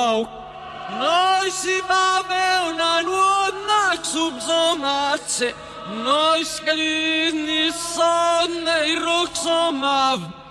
Noi si va una nuova subzomazze, noi scarini sonne i roxomav.